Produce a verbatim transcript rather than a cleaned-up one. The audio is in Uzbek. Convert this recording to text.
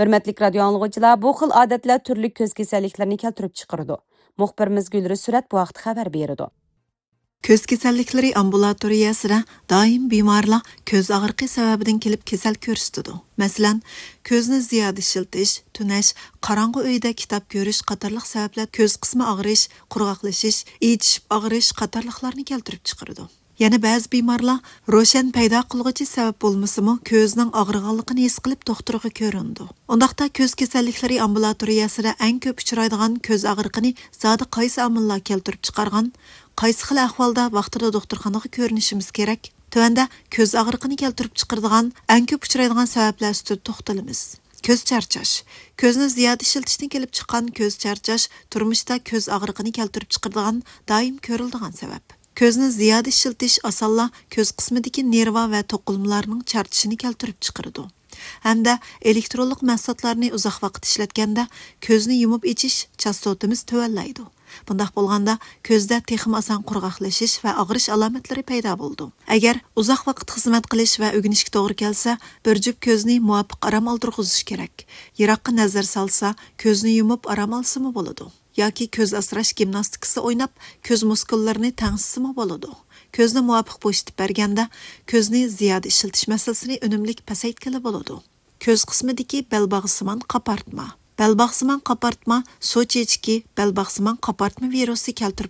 Hürmetlik radyo anlıqçılar, bu xil adetler türlü köz keselliklerini keltirip çıqırdı. Muxbirimiz Gülri Süret bu vaqt xabar berdi. Көз kesellikleri ambulatoriyasida doim bemorlar ko'z og'riqi sababidan kelib kasal ko'rsatadi. Masalan, ko'zni ziyoda shiltish, tunash, qorong'u uyda kitob ko'rish qatorliq sabablar ko'z qismi og'rish, qurg'oqlashish, ichishib og'rish qatorliqlarni keltirib chiqaradi. Yana ba'zi bemorlar ro'shan paydo qilg'uchi sabab bo'lmasa-mu, ko'zning og'riganligini his qilib doktorga ko'rindi. Undaqda ko'z kasalliklari ambulatoriyasida eng ko'p uchraydigan ko'z og'riqini zodi qaysi omillar keltirib chiqargan, qaysi xil ahvolda vaqtida doktorxonaga ko'rinishimiz kerak? Tövəndə ko'z og'riqini keltirib chiqaradigan eng ko'p uchraydigan sabablar ustida to'xtalamiz. Ko'z charchash. Ko'zni ziyoda ishlatishdan kelib chiqqan ko'z charchash turmushda ko'z og'riqini keltirib chiqaradigan doim ko'riladigan sabab. Ko'zni ziyoda ishiltish osonla ko'z qismidagi nerva va to'qilmalarning charchishini keltirib chiqaradi. Hamda elektronlik mahsulotlarni uzoq vaqt ishlatganda ko'zni yumib ichish chastotimiz tuvallaydi. Bundaq bo'lganda ko'zda texim oson qurg'oqlashish va og'rish alomatlari paydo bo'ldi. Agar uzoq vaqt xizmat qilish va o'ginishga to'g'ri kelsa, bir jup ko'zni muvofiq aram oldirg'izish kerak. Yiroqqa nazar solsa, ko'zni yumib aram olsimi bo'ladi. Yoki ko'z asrash gimnastikasi o'ynab, ko'z muskullarini tangsisimi bo'ladi. Ko'zni muvofiq bo'shitib berganda, ko'zni ziyoda ishiltish masalasini unumlik pasaytgili bo'ladi. Ko'z qismidagi belbog'simon qapartma. Belbog'simon qapartma suv chechki belbog'simon qapartma virusi keltirib